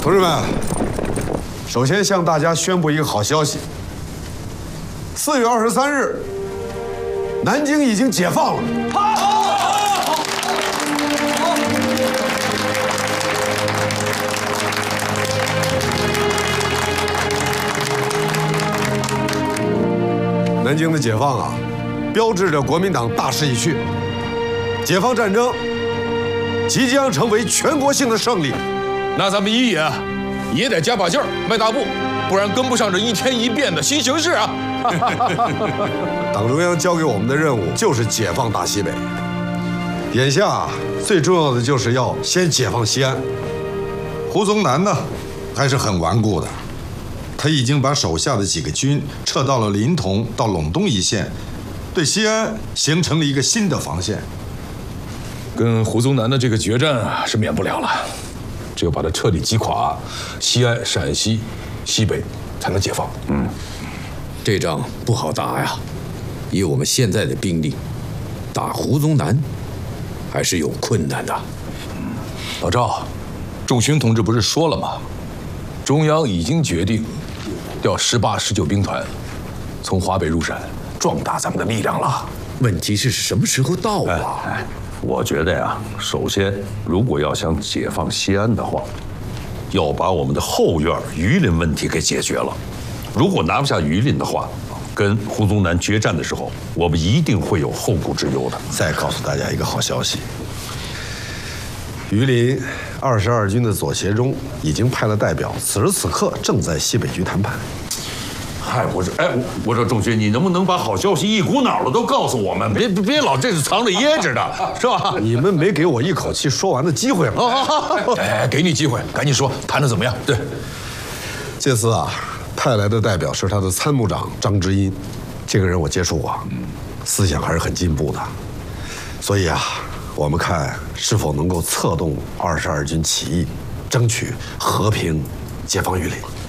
同志们，首先向大家宣布一个好消息：4月23日，南京已经解放了。南京的解放啊，标志着国民党大势已去，解放战争即将成为全国性的胜利。 那咱们一野也得加把劲儿，迈大步，不然跟不上这一天一变的新形势啊！ 党中央交给我们的任务就是解放大西北，眼下最重要的就是要先解放西安。 胡宗南呢，还是很顽固的。他已经把手下的几个军撤到了临潼到陇东一线，对西安形成了一个新的防线。 跟胡宗南的这个决战啊，是免不了了，只有把他彻底击垮，西安、陕西、西北才能解放。 这仗不好打呀，以我们现在的兵力，打胡宗南还是有困难的。 老赵，仲勋同志不是说了吗？中央已经决定调18、19兵团从华北入陕，壮大咱们的力量了。 问题是什么时候到啊？ 我觉得呀，首先如果要想解放西安的话，要把我们的后院榆林问题给解决了。如果拿不下榆林的话，跟胡宗南决战的时候，我们一定会有后顾之忧的。 再告诉大家一个好消息，榆林22军的左协中已经派了代表，此时此刻正在西北局谈判。 嗨，我说仲勋，你能不能把好消息一股脑的都告诉我们？别老这是藏着掖着的，是吧？ 你们没给我一口气说完的机会吗？ 哎，给你机会，赶紧说，谈得怎么样？对， 这次啊，派来的代表是他的参谋长张之阴，这个人我接触过，思想还是很进步的，所以啊，我们看是否能够策动22军起义，争取和平解放榆林。